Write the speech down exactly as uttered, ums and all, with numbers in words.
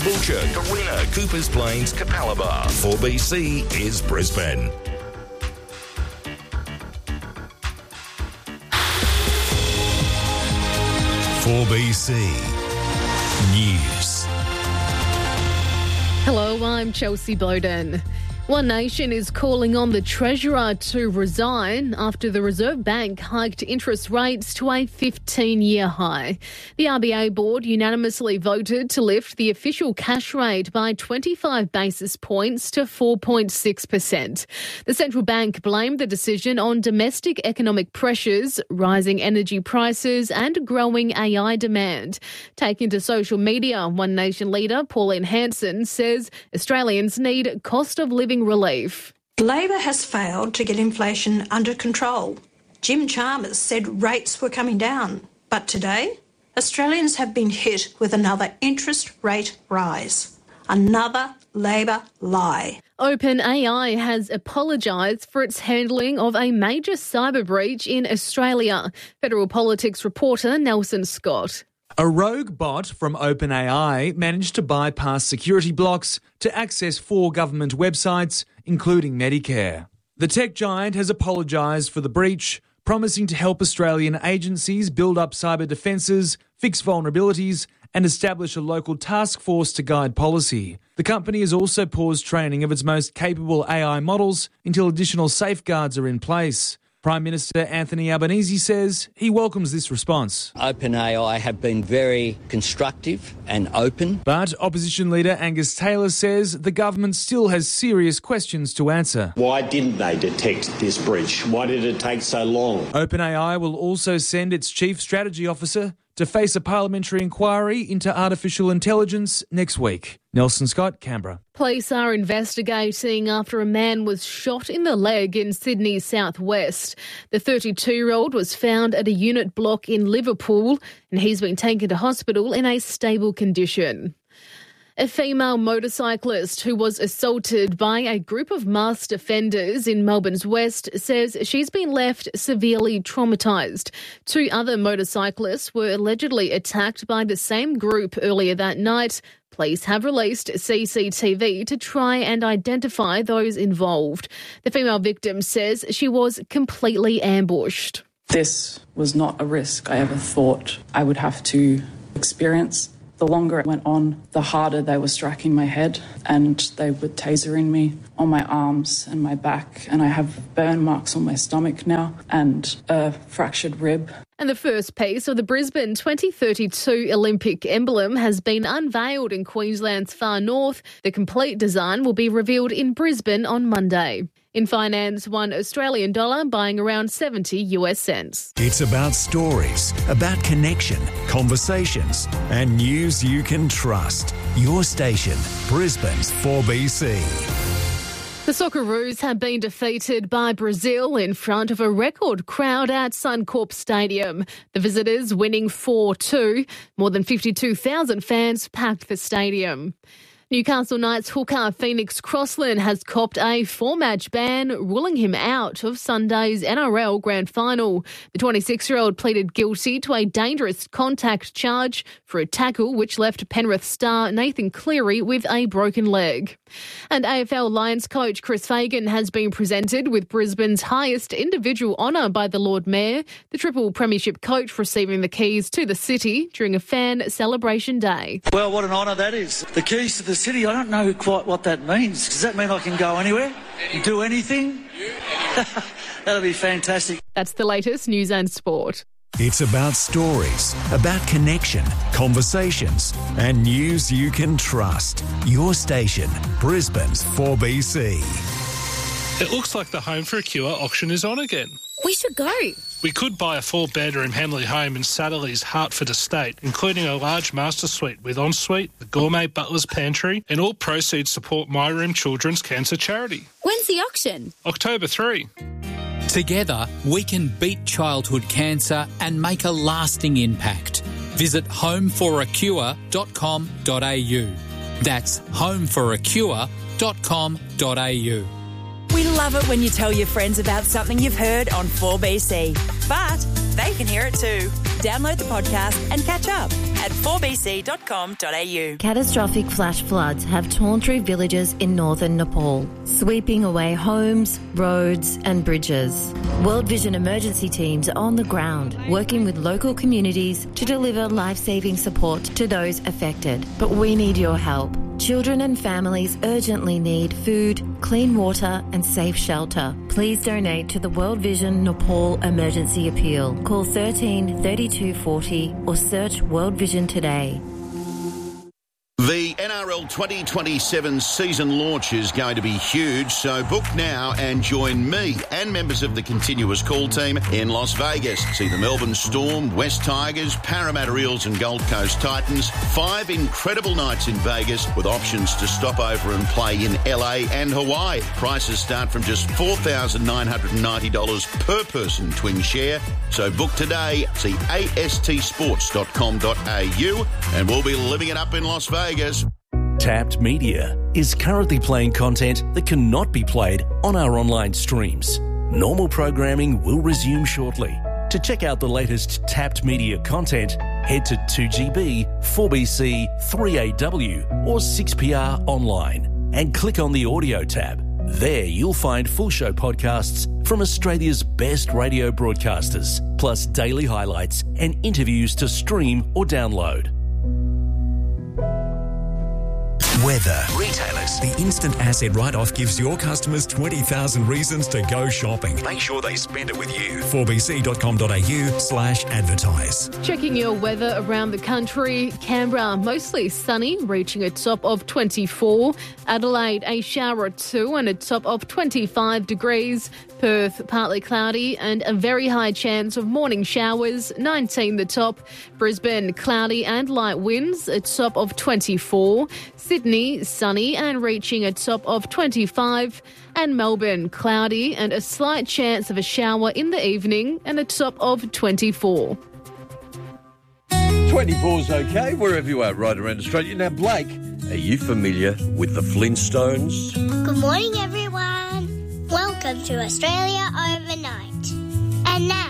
Caboolture, Carina, Coopers Plains, Capalaba. four B C is Brisbane. four B C News. Hello, I'm Chelsea Bowden. One Nation is calling on the Treasurer to resign after the Reserve Bank hiked interest rates to a fifteen-year high. The R B A board unanimously voted to lift the official cash rate by twenty-five basis points to four point six percent. The central bank blamed the decision on domestic economic pressures, rising energy prices and growing A I demand. Taking to social media, One Nation leader Pauline Hanson says Australians need cost of living relief. Labor has failed to get inflation under control. Jim Chalmers said rates were coming down. But today, Australians have been hit with another interest rate rise. Another Labor lie. OpenAI has apologised for its handling of a major cyber breach in Australia. Federal Politics reporter Nelson Scott. A rogue bot from OpenAI managed to bypass security blocks to access four government websites, including Medicare. The tech giant has apologised for the breach, promising to help Australian agencies build up cyber defences, fix vulnerabilities, and establish a local task force to guide policy. The company has also paused training of its most capable A I models until additional safeguards are in place. Prime Minister Anthony Albanese says he welcomes this response. OpenAI have been very constructive and open. But opposition leader Angus Taylor says the government still has serious questions to answer. Why didn't they detect this breach? Why did it take so long? OpenAI will also send its chief strategy officer to face a parliamentary inquiry into artificial intelligence next week. Nelson Scott, Canberra. Police are investigating after a man was shot in the leg in Sydney's southwest. The thirty-two-year-old was found at a unit block in Liverpool and he's been taken to hospital in a stable condition. A female motorcyclist who was assaulted by a group of masked offenders in Melbourne's West says she's been left severely traumatised. Two other motorcyclists were allegedly attacked by the same group earlier that night. Police have released C C T V to try and identify those involved. The female victim says she was completely ambushed. This was not a risk I ever thought I would have to experience. The longer it went on, the harder they were striking my head, and they were tasering me on my arms and my back, and I have burn marks on my stomach now and a fractured rib. And the first piece of the Brisbane twenty thirty-two Olympic emblem has been unveiled in Queensland's far north. The complete design will be revealed in Brisbane on Monday. In finance, one Australian dollar buying around seventy US cents. It's about stories, about connection, conversations, and news you can trust. Your station, Brisbane's four B C. The Socceroos have been defeated by Brazil in front of a record crowd at Suncorp Stadium. The visitors winning four two. More than fifty-two thousand fans packed the stadium. Newcastle Knights hooker Phoenix Crossland has copped a four-match ban, ruling him out of Sunday's N R L Grand Final. The twenty-six-year-old pleaded guilty to a dangerous contact charge for a tackle which left Penrith star Nathan Cleary with a broken leg. And A F L Lions coach Chris Fagan has been presented with Brisbane's highest individual honour by the Lord Mayor, the triple premiership coach receiving the keys to the city during a fan celebration day. Well, what an honour that is. The keys to the city, I don't know quite what that means. Does that mean I can go anywhere? Do anything? That'll be fantastic. That's the latest news and sport. It's about stories, about connection, conversations, and news you can trust. Your station, Brisbane's four B C. It looks like the Home for a Cure auction is on again. We should go. We could buy a four-bedroom Hamley home in Satterley's Hertford estate, including a large master suite with ensuite, the gourmet butler's pantry, and all proceeds support My Room Children's Cancer Charity. When's the auction? October third. Together, we can beat childhood cancer and make a lasting impact. Visit home for a cure dot com dot a u. That's home for a cure dot com dot a u. We love it when you tell your friends about something you've heard on four B C. But they can hear it too. Download the podcast and catch up at four b c dot com dot a u. Catastrophic flash floods have torn through villages in northern Nepal, sweeping away homes, roads and bridges. World Vision emergency teams are on the ground, working with local communities to deliver life-saving support to those affected. But we need your help. Children and families urgently need food, clean water and safe shelter. Please donate to the World Vision Nepal Emergency Appeal. Call thirteen thirty-two forty or search World Vision today. The N R L twenty twenty-seven season launch is going to be huge, so book now and join me and members of the Continuous Call team in Las Vegas. See the Melbourne Storm, West Tigers, Parramatta Eels and Gold Coast Titans. Five incredible nights in Vegas with options to stop over and play in L A and Hawaii. Prices start from just four thousand nine hundred ninety dollars per person twin share. So book today. See a s t sports dot com dot a u and we'll be living it up in Las Vegas. Tapped Media is currently playing content that cannot be played on our online streams. Normal programming will resume shortly. To check out the latest Tapped Media content, head to two G B, four B C, three A W or six P R online and click on the audio tab. There you'll find full show podcasts from Australia's best radio broadcasters, plus daily highlights and interviews to stream or download. Weather. Retailers. The instant asset write-off gives your customers twenty thousand reasons to go shopping. Make sure they spend it with you. four b c dot com dot a u slash advertise. Checking your weather around the country. Canberra, mostly sunny, reaching a top of twenty-four. Adelaide, a shower or two and a top of twenty-five degrees. Perth, partly cloudy and a very high chance of morning showers, nineteen the top. Brisbane, cloudy and light winds, a top of twenty-four. Sydney, sunny and reaching a top of twenty-five. And Melbourne, cloudy and a slight chance of a shower in the evening and a top of twenty-four. twenty-four is okay wherever you are right around Australia. Now, Blake, are you familiar with the Flintstones? Good morning, everyone. Welcome to Australia Overnight. And now,